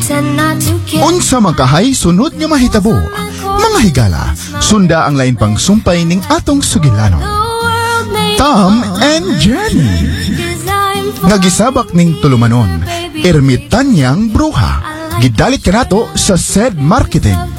Unsa makahay sunod nga mahitabo. Mga higala, sunda ang lain pang sumpay ning atong sugilanon. Tom and Jenny. Nagisabak ning tulumanon, ermitanyang bruha. Gidalit kanato sa SED Marketing.